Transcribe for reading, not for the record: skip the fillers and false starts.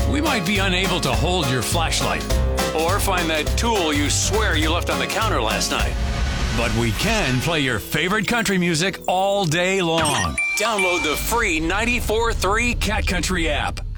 We might be unable to hold your flashlight or find that tool you swear you left on the counter last night. But we can play your favorite country music all day long. Download the free 94.3 Cat Country app.